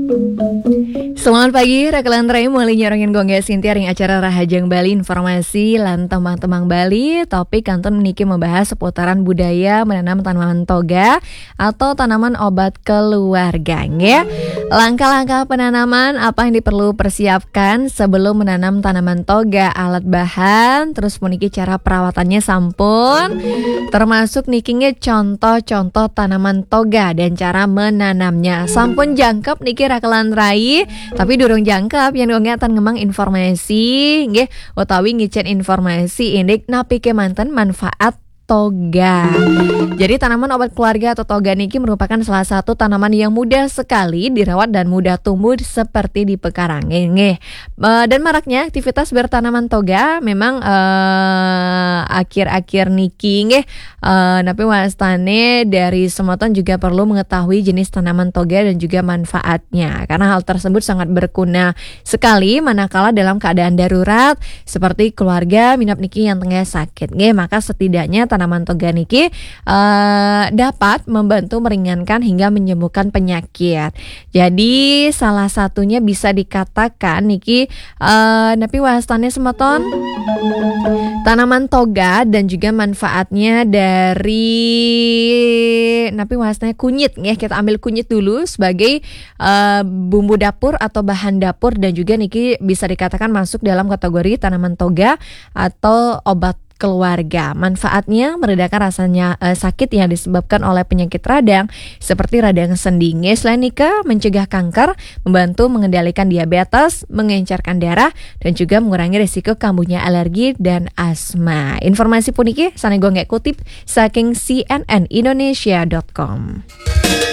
Selamat pagi, Rakalan Rai mulai nyorongin gongga Sintia ring acara Rahajang Bali informasi lan temang-temang Bali. Topik kantun meniki membahas seputaran budaya menanam tanaman toga atau tanaman obat keluarga ya. Langkah-langkah penanaman apa yang diperlu persiapkan sebelum menanam tanaman toga, alat bahan, terus meniki cara perawatannya sampun, termasuk nikinya contoh-contoh tanaman toga dan cara menanamnya. Sampun jangkep niki Rakalan Rai. Tapi durung jangkep yang ngatan ngemang informasi nggih utawi ngicen informasi indik napi kemanten manfaat toga. Jadi tanaman obat keluarga atau toga niki merupakan salah satu tanaman yang mudah sekali dirawat dan mudah tumbuh seperti di pekarangan nggih. Dan maraknya aktivitas bertanaman toga memang akhir-akhir niki nggih. Tapi wastane dari semoton juga perlu mengetahui jenis tanaman toga dan juga manfaatnya karena hal tersebut sangat berguna sekali manakala dalam keadaan darurat seperti keluarga minap niki yang tengah sakit nggih, maka setidaknya tanaman toga niki dapat membantu meringankan hingga menyembuhkan penyakit. Jadi salah satunya bisa dikatakan niki napi wastane semeton tanaman toga dan juga manfaatnya dari napi wastane kunyit ya. Kita ambil kunyit dulu sebagai bumbu dapur atau bahan dapur dan juga niki bisa dikatakan masuk dalam kategori tanaman toga atau obat keluarga. Manfaatnya meredakan rasanya sakit yang disebabkan oleh penyakit radang seperti radang sendi. Selain nika mencegah kanker, membantu mengendalikan diabetes, mengencerkan darah dan juga mengurangi risiko kambuhnya alergi dan asma. Informasi puniki sanego nggak kutip saking cnnindonesia.com.